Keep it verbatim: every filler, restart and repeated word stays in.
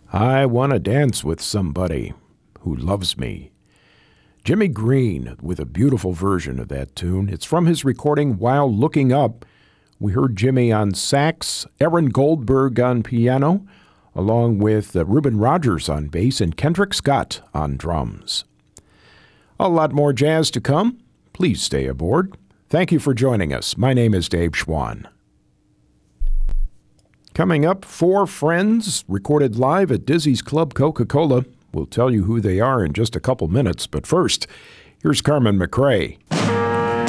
I want to dance with somebody who loves me. Jimmy Green with a beautiful version of that tune. It's from his recording While Looking Up. We heard Jimmy on sax, Aaron Goldberg on piano, along with uh, Reuben Rogers on bass and Kendrick Scott on drums. A lot more jazz to come. Please stay aboard. Thank you for joining us. My name is Dave Schwann. Coming up, four friends recorded live at Dizzy's Club Coca-Cola. We'll tell you who they are in just a couple minutes, but first, here's Carmen McRae.